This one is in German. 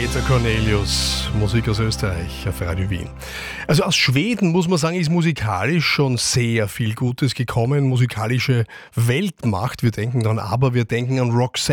Peter Cornelius, Musik aus Österreich auf Radio Wien. Also aus Schweden, muss man sagen, ist musikalisch schon sehr viel Gutes gekommen. Musikalische Weltmacht. Wir denken an ABBA, wir denken an Roxette.